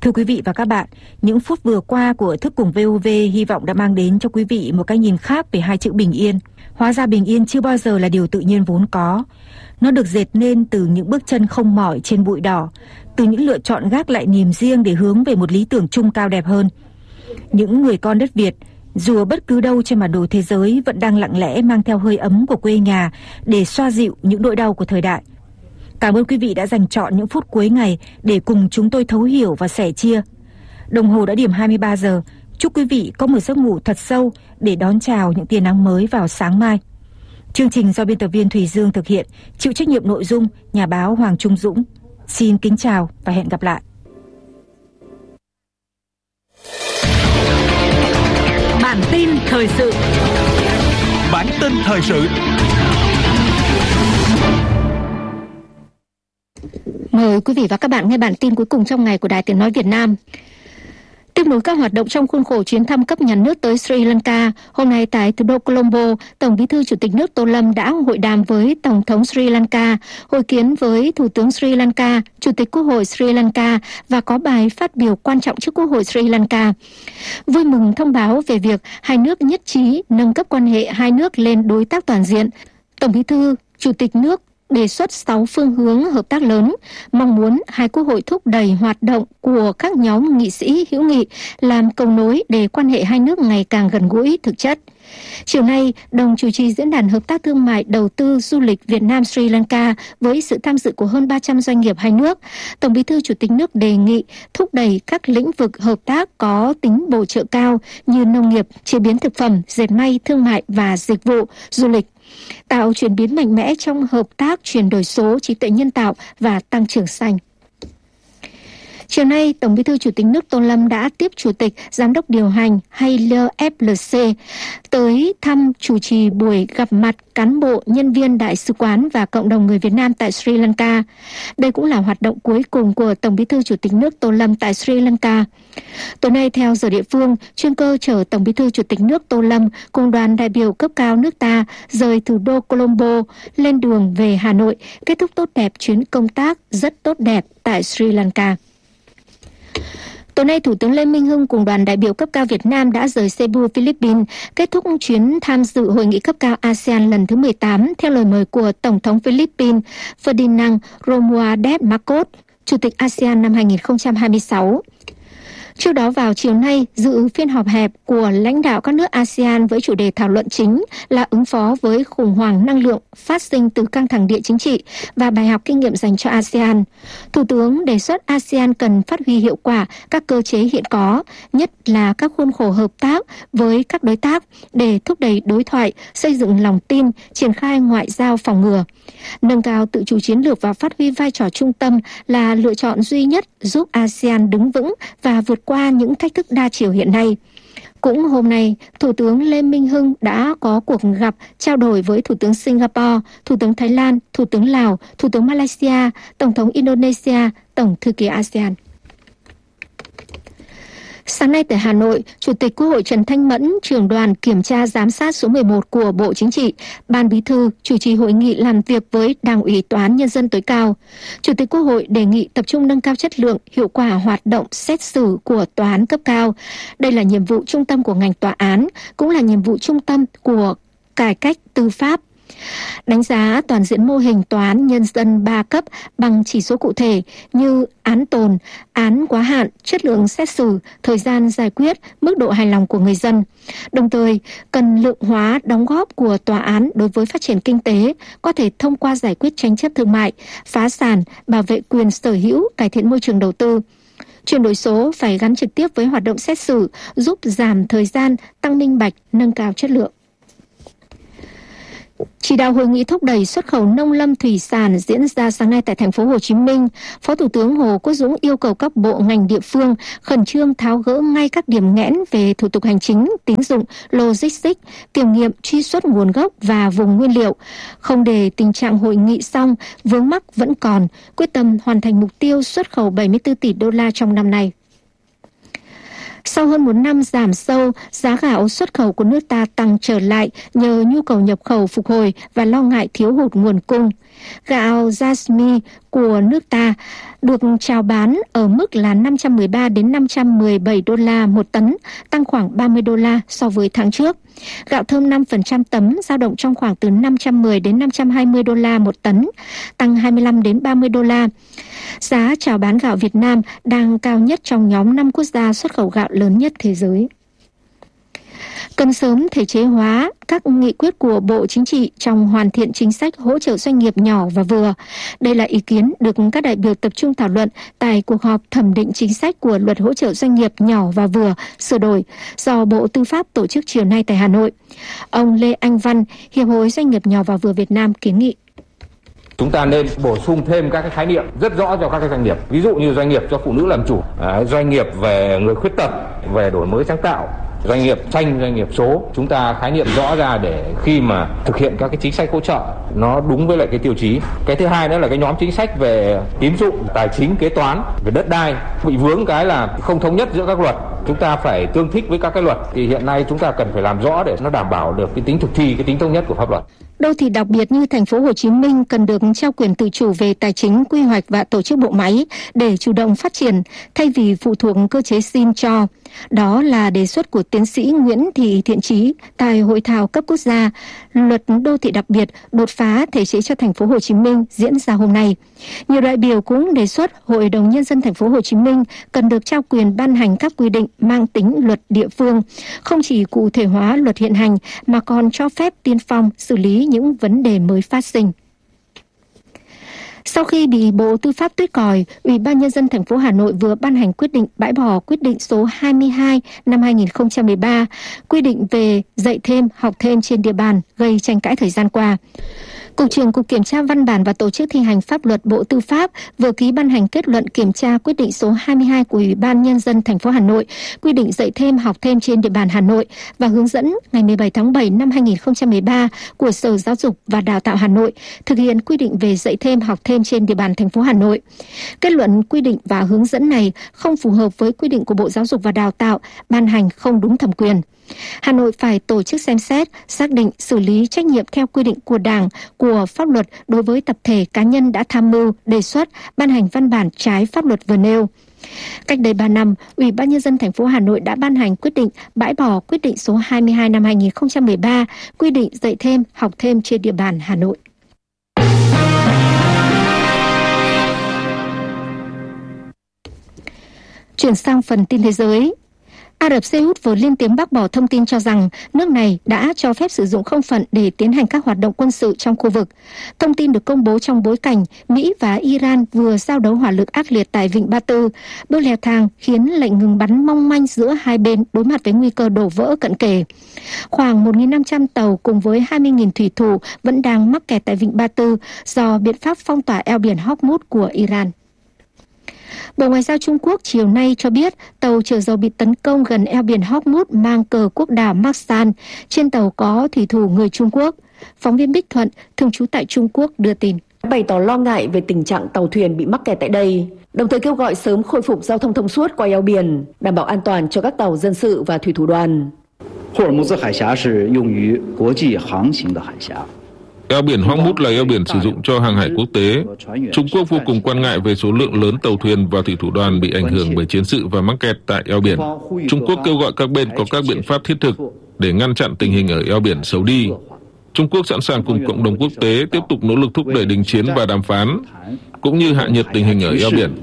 Thưa quý vị và các bạn, những phút vừa qua của Thức Cùng VOV hy vọng đã mang đến cho quý vị một cái nhìn khác về hai chữ bình yên. Hóa ra bình yên chưa bao giờ là điều tự nhiên vốn có. Nó được dệt nên từ những bước chân không mỏi trên bụi đỏ, từ những lựa chọn gác lại niềm riêng để hướng về một lý tưởng chung cao đẹp hơn. Những người con đất Việt, dù ở bất cứ đâu trên bản đồ thế giới, vẫn đang lặng lẽ mang theo hơi ấm của quê nhà để xoa dịu những nỗi đau của thời đại. Cảm ơn quý vị đã dành chọn những phút cuối ngày để cùng chúng tôi thấu hiểu và sẻ chia. Đồng hồ đã điểm 23 giờ. Chúc quý vị có một giấc ngủ thật sâu để đón chào những tia nắng mới vào sáng mai. Chương trình do biên tập viên Thùy Dương thực hiện, chịu trách nhiệm nội dung nhà báo Hoàng Trung Dũng. Xin kính chào và hẹn gặp lại. Bản tin thời sự. Bản tin thời sự. Mời quý vị và các bạn nghe bản tin cuối cùng trong ngày của Đài Tiếng nói Việt Nam. Tiếp nối các hoạt động trong khuôn khổ chuyến thăm cấp nhà nước tới Sri Lanka, hôm nay tại thủ đô Colombo, Tổng Bí thư Chủ tịch nước Tô Lâm đã hội đàm với Tổng thống Sri Lanka, hội kiến với Thủ tướng Sri Lanka, Chủ tịch Quốc hội Sri Lanka và có bài phát biểu quan trọng trước Quốc hội Sri Lanka. Vui mừng thông báo về việc hai nước nhất trí nâng cấp quan hệ hai nước lên đối tác toàn diện. Tổng Bí thư Chủ tịch nước đề xuất 6 phương hướng hợp tác lớn, mong muốn hai quốc hội thúc đẩy hoạt động của các nhóm nghị sĩ hữu nghị, làm cầu nối để quan hệ hai nước ngày càng gần gũi thực chất. Chiều nay, đồng chủ trì diễn đàn hợp tác thương mại đầu tư du lịch Việt Nam Sri Lanka với sự tham dự của hơn 300 doanh nghiệp hai nước, Tổng Bí thư Chủ tịch nước đề nghị thúc đẩy các lĩnh vực hợp tác có tính bổ trợ cao như nông nghiệp, chế biến thực phẩm, dệt may, thương mại và dịch vụ, du lịch, tạo chuyển biến mạnh mẽ trong hợp tác chuyển đổi số, trí tuệ nhân tạo và tăng trưởng xanh. Chiều nay, Tổng Bí thư Chủ tịch nước Tô Lâm đã tiếp Chủ tịch Giám đốc điều hành hay LFLC tới thăm chủ trì buổi gặp mặt cán bộ, nhân viên đại sứ quán và cộng đồng người Việt Nam tại Sri Lanka. Đây cũng là hoạt động cuối cùng của Tổng Bí thư Chủ tịch nước Tô Lâm tại Sri Lanka. Tối nay, theo giờ địa phương, chuyên cơ chở Tổng Bí thư Chủ tịch nước Tô Lâm cùng đoàn đại biểu cấp cao nước ta rời thủ đô Colombo lên đường về Hà Nội, kết thúc tốt đẹp chuyến công tác rất tốt đẹp tại Sri Lanka. Tối nay, Thủ tướng Lê Minh Hưng cùng đoàn đại biểu cấp cao Việt Nam đã rời Cebu, Philippines, kết thúc chuyến tham dự hội nghị cấp cao ASEAN lần thứ 18 theo lời mời của Tổng thống Philippines Ferdinand Romualdez Marcos, Chủ tịch ASEAN năm 2026. Trước đó vào chiều nay, dự phiên họp hẹp của lãnh đạo các nước ASEAN với chủ đề thảo luận chính là ứng phó với khủng hoảng năng lượng phát sinh từ căng thẳng địa chính trị và bài học kinh nghiệm dành cho ASEAN. Thủ tướng đề xuất ASEAN cần phát huy hiệu quả các cơ chế hiện có, nhất là các khuôn khổ hợp tác với các đối tác để thúc đẩy đối thoại, xây dựng lòng tin, triển khai ngoại giao phòng ngừa. Nâng cao tự chủ chiến lược và phát huy vai trò trung tâm là lựa chọn duy nhất giúp ASEAN đứng vững và vượt qua những thách thức đa chiều hiện nay. Cũng hôm nay, Thủ tướng Lê Minh Hưng đã có cuộc gặp trao đổi với Thủ tướng Singapore, Thủ tướng Thái Lan, Thủ tướng Lào, Thủ tướng Malaysia, Tổng thống Indonesia, Tổng thư ký ASEAN. Sáng nay tại Hà Nội, Chủ tịch Quốc hội Trần Thanh Mẫn, trưởng đoàn kiểm tra giám sát số 11 của Bộ Chính trị, Ban Bí thư chủ trì hội nghị làm việc với Đảng ủy Tòa án Nhân dân tối cao. Chủ tịch Quốc hội đề nghị tập trung nâng cao chất lượng, hiệu quả hoạt động xét xử của tòa án cấp cao. Đây là nhiệm vụ trung tâm của ngành tòa án, cũng là nhiệm vụ trung tâm của cải cách tư pháp. Đánh giá toàn diện mô hình tòa án nhân dân 3 cấp bằng chỉ số cụ thể như án tồn, án quá hạn, chất lượng xét xử, thời gian giải quyết, mức độ hài lòng của người dân. Đồng thời, cần lượng hóa đóng góp của tòa án đối với phát triển kinh tế, có thể thông qua giải quyết tranh chấp thương mại, phá sản, bảo vệ quyền sở hữu, cải thiện môi trường đầu tư. Chuyển đổi số phải gắn trực tiếp với hoạt động xét xử, giúp giảm thời gian, tăng minh bạch, nâng cao chất lượng. Chỉ đạo hội nghị thúc đẩy xuất khẩu nông lâm thủy sản diễn ra sáng nay tại thành phố Hồ Chí Minh, Phó Thủ tướng Hồ Quốc Dũng yêu cầu các bộ ngành địa phương khẩn trương tháo gỡ ngay các điểm nghẽn về thủ tục hành chính, tín dụng, logistics, kiểm nghiệm, truy xuất nguồn gốc và vùng nguyên liệu, không để tình trạng hội nghị xong vướng mắc vẫn còn, quyết tâm hoàn thành mục tiêu xuất khẩu 74 tỷ đô la trong năm nay. Sau hơn một năm giảm sâu, giá gạo xuất khẩu của nước ta tăng trở lại nhờ nhu cầu nhập khẩu phục hồi và lo ngại thiếu hụt nguồn cung. Gạo Jasmine của của nước ta được chào bán ở mức là 513 đến 517 đô la một tấn, tăng khoảng 30 đô la so với tháng trước. Gạo thơm 5% tấm dao động trong khoảng từ 510 đến 520 đô la một tấn, tăng 25 đến 30 đô la. Giá chào bán gạo Việt Nam đang cao nhất trong nhóm 5 quốc gia xuất khẩu gạo lớn nhất thế giới. Cần sớm thể chế hóa các nghị quyết của Bộ Chính trị trong hoàn thiện chính sách hỗ trợ doanh nghiệp nhỏ và vừa. Đây là ý kiến được các đại biểu tập trung thảo luận tại cuộc họp thẩm định chính sách của Luật hỗ trợ doanh nghiệp nhỏ và vừa sửa đổi do Bộ Tư pháp tổ chức chiều nay tại Hà Nội. Ông Lê Anh Văn, Hiệp hội Doanh nghiệp nhỏ và vừa Việt Nam kiến nghị. Chúng ta nên bổ sung thêm các cái khái niệm rất rõ cho các cái doanh nghiệp. Ví dụ như doanh nghiệp cho phụ nữ làm chủ, doanh nghiệp về người khuyết tật, về đổi mới sáng tạo, doanh nghiệp xanh, doanh nghiệp số. Chúng ta khái niệm rõ ra để khi mà thực hiện các cái chính sách hỗ trợ nó đúng với lại cái tiêu chí. Cái thứ hai nữa là cái nhóm chính sách về tín dụng, tài chính, kế toán, về đất đai bị vướng cái là không thống nhất giữa các luật. Chúng ta phải tương thích với các cái luật, thì hiện nay chúng ta cần phải làm rõ để nó đảm bảo được cái tính thực thi, cái tính thống nhất của pháp luật. Đô thị đặc biệt như thành phố Hồ Chí Minh cần được trao quyền tự chủ về tài chính, quy hoạch và tổ chức bộ máy để chủ động phát triển thay vì phụ thuộc cơ chế xin cho. Đó là đề xuất của tiến sĩ Nguyễn Thị Thiện Chí tại hội thảo cấp quốc gia Luật đô thị đặc biệt đột phá thể chế cho thành phố Hồ Chí Minh diễn ra hôm nay. Nhiều đại biểu cũng đề xuất Hội đồng Nhân dân thành phố Hồ Chí Minh cần được trao quyền ban hành các quy định mang tính luật địa phương, không chỉ cụ thể hóa luật hiện hành mà còn cho phép tiên phong xử lý những vấn đề mới phát sinh. Sau khi bị Bộ Tư pháp tuyết còi, Ủy ban Nhân dân thành phố Hà Nội vừa ban hành quyết định bãi bỏ quyết định số 22 năm 2013, quy định về dạy thêm, học thêm trên địa bàn gây tranh cãi thời gian qua. Cục trưởng Cục Kiểm tra Văn bản và Tổ chức thi hành pháp luật Bộ Tư pháp vừa ký ban hành kết luận kiểm tra quyết định số 22 của Ủy ban Nhân dân thành phố Hà Nội, quy định dạy thêm, học thêm trên địa bàn Hà Nội và hướng dẫn ngày 17 tháng 7 năm 2013 của Sở Giáo dục và Đào tạo Hà Nội thực hiện quy định về dạy thêm, học thêm trên địa bàn thành phố Hà Nội. Kết luận quy định và hướng dẫn này không phù hợp với quy định của Bộ Giáo dục và Đào tạo, ban hành không đúng thẩm quyền. Hà Nội phải tổ chức xem xét, xác định, xử lý trách nhiệm theo quy định của Đảng, của pháp luật đối với tập thể cá nhân đã tham mưu, đề xuất, ban hành văn bản trái pháp luật vừa nêu. Cách đây 3 năm, Ủy ban Nhân dân thành phố Hà Nội đã ban hành quyết định bãi bỏ quyết định số 22 năm 2013, quy định dạy thêm, học thêm trên địa bàn Hà Nội. Chuyển sang phần tin thế giới. Ả Rập Xê Út vừa lên tiếng bác bỏ thông tin cho rằng nước này đã cho phép sử dụng không phận để tiến hành các hoạt động quân sự trong khu vực. Thông tin được công bố trong bối cảnh Mỹ và Iran vừa giao đấu hỏa lực ác liệt tại Vịnh Ba Tư, bước leo thang khiến lệnh ngừng bắn mong manh giữa hai bên đối mặt với nguy cơ đổ vỡ cận kề. Khoảng 1.500 tàu cùng với 20.000 thủy thủ vẫn đang mắc kẹt tại Vịnh Ba Tư do biện pháp phong tỏa eo biển Hormuz của Iran. Bộ Ngoại giao Trung Quốc chiều nay cho biết tàu chở dầu bị tấn công gần eo biển Hormuz mang cờ quốc đảo Maksan. Trên tàu có thủy thủ người Trung Quốc. Phóng viên Bích Thuận, thường trú tại Trung Quốc đưa tin. Bày tỏ lo ngại về tình trạng tàu thuyền bị mắc kẹt tại đây, đồng thời kêu gọi sớm khôi phục giao thông thông suốt qua eo biển, đảm bảo an toàn cho các tàu dân sự và thủy thủ đoàn. Eo biển Hormuz là eo biển sử dụng cho hàng hải quốc tế. Trung Quốc vô cùng quan ngại về số lượng lớn tàu thuyền và thủy thủ đoàn bị ảnh hưởng bởi chiến sự và mắc kẹt tại eo biển. Trung Quốc kêu gọi các bên có các biện pháp thiết thực để ngăn chặn tình hình ở eo biển xấu đi. Trung Quốc sẵn sàng cùng cộng đồng quốc tế tiếp tục nỗ lực thúc đẩy đình chiến và đàm phán, cũng như hạ nhiệt tình hình ở eo biển.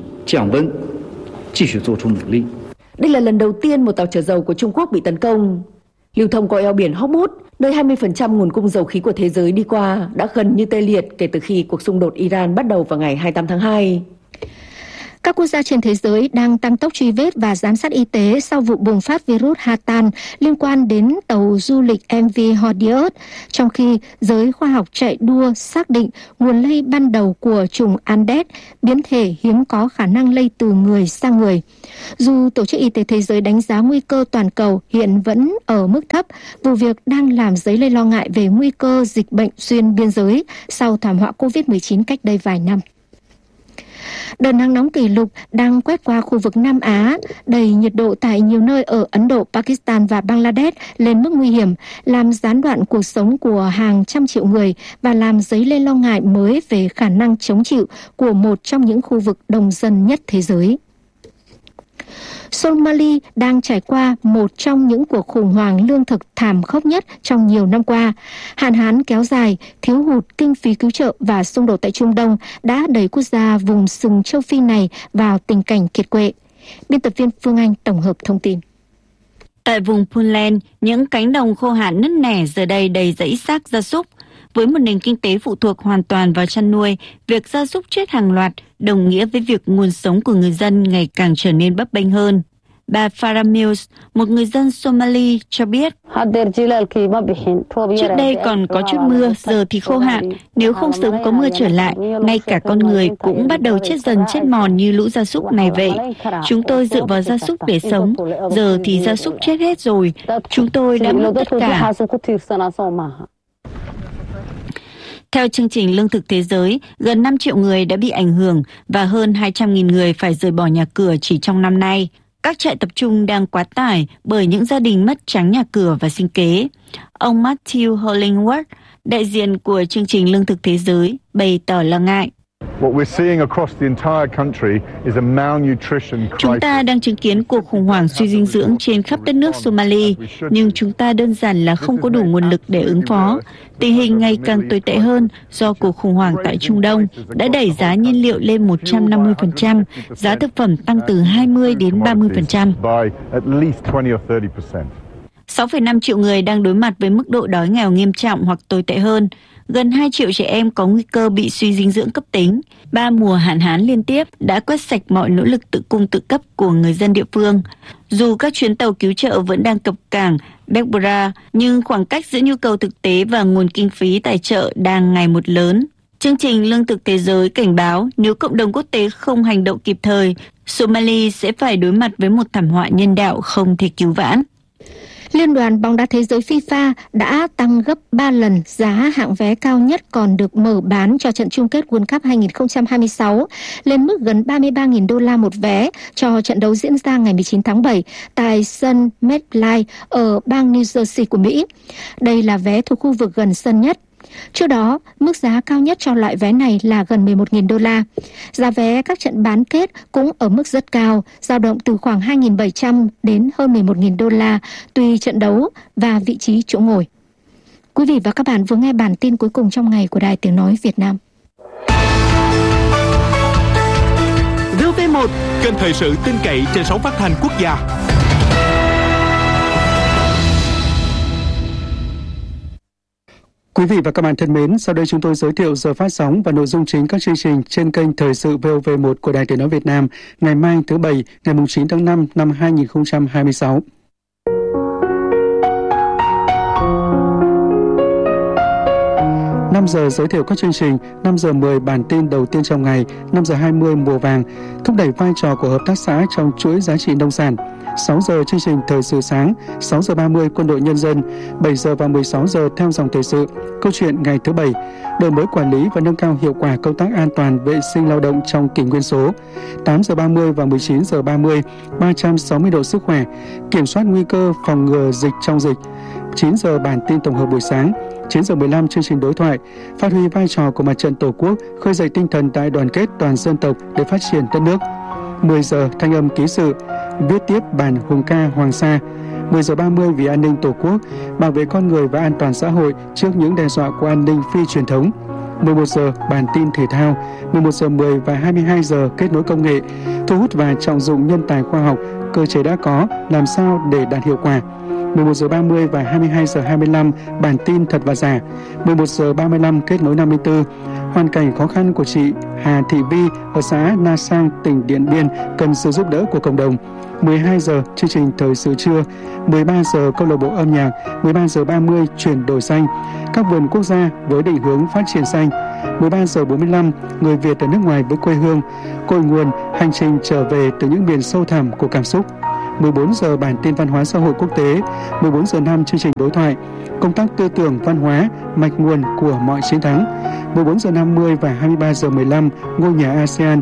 Đây là lần đầu tiên một tàu chở dầu của Trung Quốc bị tấn công. Lưu thông qua eo biển Hormuz, nơi 20% nguồn cung dầu khí của thế giới đi qua, đã gần như tê liệt kể từ khi cuộc xung đột Iran bắt đầu vào ngày 28 tháng 2. Các quốc gia trên thế giới đang tăng tốc truy vết và giám sát y tế sau vụ bùng phát virus Hatan liên quan đến tàu du lịch MV Hordius, trong khi giới khoa học chạy đua xác định nguồn lây ban đầu của chủng Andes, biến thể hiếm có khả năng lây từ người sang người. Dù Tổ chức Y tế Thế giới đánh giá nguy cơ toàn cầu hiện vẫn ở mức thấp, vụ việc đang làm dấy lên lo ngại về nguy cơ dịch bệnh xuyên biên giới sau thảm họa COVID-19 cách đây vài năm. Đợt nắng nóng kỷ lục đang quét qua khu vực Nam Á, đẩy nhiệt độ tại nhiều nơi ở Ấn Độ, Pakistan và Bangladesh lên mức nguy hiểm, làm gián đoạn cuộc sống của hàng trăm triệu người và làm dấy lên lo ngại mới về khả năng chống chịu của một trong những khu vực đông dân nhất thế giới. Somalia đang trải qua một trong những cuộc khủng hoảng lương thực thảm khốc nhất trong nhiều năm qua. Hạn hán kéo dài, thiếu hụt kinh phí cứu trợ và xung đột tại Trung Đông đã đẩy quốc gia vùng sừng châu Phi này vào tình cảnh kiệt quệ. Biên tập viên Phương Anh tổng hợp thông tin. Tại vùng Puntland, những cánh đồng khô hạn nứt nẻ giờ đây đầy rẫy xác gia súc. Với một nền kinh tế phụ thuộc hoàn toàn vào chăn nuôi, việc gia súc chết hàng loạt đồng nghĩa với việc nguồn sống của người dân ngày càng trở nên bấp bênh hơn. Bà Farah Mills, một người dân Somali, cho biết, trước đây còn có chút mưa, giờ thì khô hạn. Nếu không sớm có mưa trở lại, ngay cả con người cũng bắt đầu chết dần chết mòn như lũ gia súc này vậy. Chúng tôi dựa vào gia súc để sống, giờ thì gia súc chết hết rồi. Chúng tôi đã mất tất cả. Theo chương trình Lương thực Thế giới, gần 5 triệu người đã bị ảnh hưởng và hơn 200.000 người phải rời bỏ nhà cửa chỉ trong năm nay. Các trại tập trung đang quá tải bởi những gia đình mất trắng nhà cửa và sinh kế. Ông Matthew Hollingworth, đại diện của chương trình Lương thực Thế giới, bày tỏ lo ngại. Chúng ta đang chứng kiến cuộc khủng hoảng suy dinh dưỡng trên khắp đất nước Somalia, nhưng chúng ta đơn giản là không có đủ nguồn lực để ứng phó. Tình hình ngày càng tồi tệ hơn do cuộc khủng hoảng tại Trung Đông đã đẩy giá nhiên liệu lên 150%, giá thực phẩm tăng từ 20 đến 30%. 6,5 triệu người đang đối mặt với mức độ đói nghèo nghiêm trọng hoặc tồi tệ hơn. Gần 2 triệu trẻ em có nguy cơ bị suy dinh dưỡng cấp tính. 3 mùa hạn hán liên tiếp đã quét sạch mọi nỗ lực tự cung tự cấp của người dân địa phương. Dù các chuyến tàu cứu trợ vẫn đang cập cảng Berbera, nhưng khoảng cách giữa nhu cầu thực tế và nguồn kinh phí tài trợ đang ngày một lớn. Chương trình Lương thực Thế giới cảnh báo nếu cộng đồng quốc tế không hành động kịp thời, Somalia sẽ phải đối mặt với một thảm họa nhân đạo không thể cứu vãn. Liên đoàn bóng đá thế giới FIFA đã tăng gấp 3 lần giá hạng vé cao nhất còn được mở bán cho trận chung kết World Cup 2026 lên mức gần 33.000 đô la một vé cho trận đấu diễn ra ngày 19 tháng 7 tại sân MetLife ở bang New Jersey của Mỹ. Đây là vé thuộc khu vực gần sân nhất. Trước đó, mức giá cao nhất cho loại vé này là gần 11.000 đô la. Giá vé các trận bán kết cũng ở mức rất cao, dao động từ khoảng 2.700 đến hơn 11.000 đô la tùy trận đấu và vị trí chỗ ngồi. Quý vị và các bạn vừa nghe bản tin cuối cùng trong ngày của Đài Tiếng Nói Việt Nam. VV1, kênh thời sự tin cậy trên sóng phát thanh quốc gia. Quý vị và các bạn thân mến, sau đây chúng tôi giới thiệu giờ phát sóng và nội dung chính các chương trình trên kênh Thời sự VOV1 của Đài Tiếng Nói Việt Nam ngày mai thứ Bảy, ngày 9 tháng 5 năm 2026. 5 giờ giới thiệu các chương trình, 5 giờ 10 bản tin đầu tiên trong ngày, 5 giờ 20 mùa vàng, thúc đẩy vai trò của hợp tác xã trong chuỗi giá trị nông sản. 6 giờ chương trình Thời sự sáng, 6 giờ 30 Quân đội Nhân dân, 7 giờ và 16 giờ theo dòng thời sự, câu chuyện ngày thứ Bảy, đổi mới quản lý và nâng cao hiệu quả công tác an toàn vệ sinh lao động trong kỷ nguyên số. 8 giờ 30 và 19 giờ 30, 360 độ sức khỏe, kiểm soát nguy cơ phòng ngừa dịch trong dịch. 9 giờ bản tin tổng hợp buổi sáng, 9 giờ 15 chương trình đối thoại, phát huy vai trò của Mặt trận Tổ quốc, khơi dậy tinh thần đại đoàn kết toàn dân tộc để phát triển đất nước. 10 giờ thanh âm ký sự, viết tiếp bản hùng ca Hoàng Sa. 10 giờ 30 vì an ninh Tổ quốc, bảo vệ con người và an toàn xã hội trước những đe dọa của an ninh phi truyền thống. 11 giờ bản tin thể thao, 11 giờ 10 và 22 giờ kết nối công nghệ, thu hút và trọng dụng nhân tài khoa học, cơ chế đã có, làm sao để đạt hiệu quả. 11 giờ 30 và 22 giờ 25 bản tin thật và giả. 11 giờ 35 kết nối 54. Hoàn cảnh khó khăn của chị Hà Thị Vi ở xã Na Sang, tỉnh Điện Biên cần sự giúp đỡ của cộng đồng. 12 giờ chương trình Thời sự trưa. 13 giờ câu lạc bộ âm nhạc. 13 giờ 30 chuyển đổi xanh. Các vườn quốc gia với định hướng phát triển xanh. 13 giờ 45 người Việt ở nước ngoài với quê hương. Cội nguồn hành trình trở về từ những miền sâu thẳm của cảm xúc. 14 giờ bản tin văn hóa xã hội quốc tế, 14 giờ 5 chương trình đối thoại, công tác tư tưởng văn hóa, mạch nguồn của mọi chiến thắng, 14 giờ 50 và 23 giờ 15 ngôi nhà ASEAN,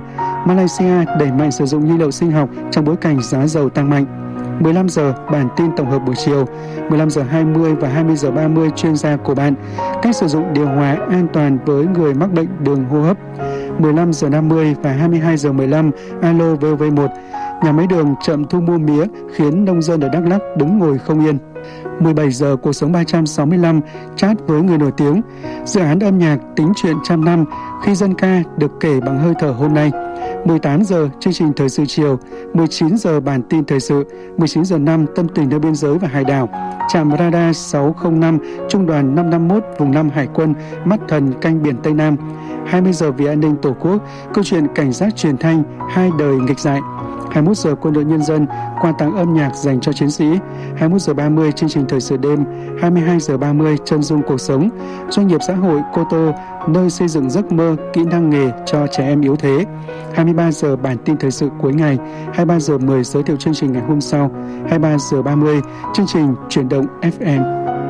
Malaysia đẩy mạnh sử dụng nhiên liệu sinh học trong bối cảnh giá dầu tăng mạnh. 15 giờ bản tin tổng hợp buổi chiều, 15 giờ 20 và 20 giờ 30 chuyên gia của bạn, cách sử dụng điều hòa an toàn với người mắc bệnh đường hô hấp. 15 giờ 50 và 22 giờ 15 Alo VOV1, nhà máy đường chậm thu mua mía khiến nông dân ở Đắk Lắk đứng ngồi không yên. 17 giờ Cuộc sống 365 chat với người nổi tiếng, dự án âm nhạc Tính chuyện trăm năm khi dân ca được kể bằng hơi thở hôm nay. 18 giờ chương trình thời sự chiều, 19 giờ bản tin thời sự, 19 giờ 5 tâm tình nơi biên giới và hải đảo. Trạm radar 605 Trung đoàn 551 vùng 5 Hải quân mắt thần canh biển Tây Nam. 20 giờ vì an ninh Tổ quốc, câu chuyện cảnh giác truyền thanh, hai đời nghịch dại. 21 giờ Quân đội Nhân dân, quà tặng âm nhạc dành cho chiến sĩ. 21 giờ 30 chương trình thời sự đêm. 22 giờ 30 chân dung cuộc sống. Doanh nghiệp xã hội Cô Tô, nơi xây dựng giấc mơ, kỹ năng nghề cho trẻ em yếu thế. 23 giờ bản tin thời sự cuối ngày. 23 giờ 10 giới thiệu chương trình ngày hôm sau. 23 giờ 30 chương trình chuyển động FM.